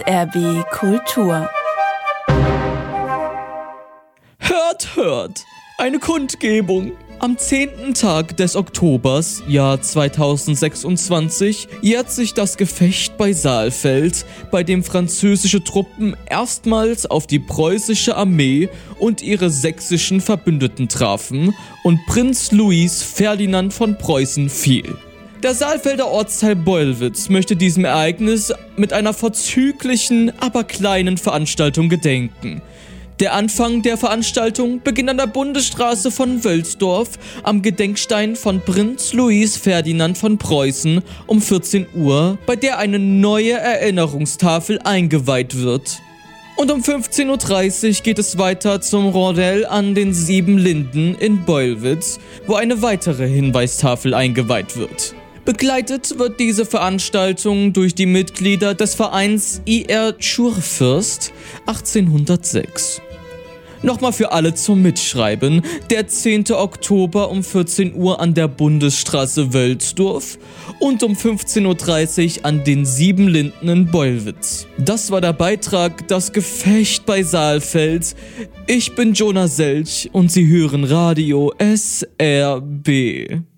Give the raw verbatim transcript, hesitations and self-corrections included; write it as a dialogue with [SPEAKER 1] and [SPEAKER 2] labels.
[SPEAKER 1] S R B Kultur.
[SPEAKER 2] Hört, hört! Eine Kundgebung! Am zehnten Tag des Oktobers, Jahr zweitausendsechsundzwanzig, jährt sich das Gefecht bei Saalfeld, bei dem französische Truppen erstmals auf die preußische Armee und ihre sächsischen Verbündeten trafen und Prinz Louis Ferdinand von Preußen fiel. Der Saalfelder Ortsteil Beulwitz möchte diesem Ereignis mit einer vorzüglichen, aber kleinen Veranstaltung gedenken. Der Anfang der Veranstaltung beginnt an der Bundesstraße von Wölsdorf am Gedenkstein von Prinz Louis Ferdinand von Preußen um vierzehn Uhr, bei der eine neue Erinnerungstafel eingeweiht wird. Und um fünfzehn Uhr dreißig geht es weiter zum Rondell an den Sieben Linden in Beulwitz, wo eine weitere Hinweistafel eingeweiht wird. Begleitet wird diese Veranstaltung durch die Mitglieder des Vereins I R Schurfürst achtzehnhundertsechs. Nochmal für alle zum Mitschreiben: der zehnte Oktober um vierzehn Uhr an der Bundesstraße Wölsdorf und um fünfzehn Uhr dreißig an den Sieben Linden in Beulwitz. Das war der Beitrag Das Gefecht bei Saalfeld. Ich bin Jonah Selch und Sie hören Radio S R B.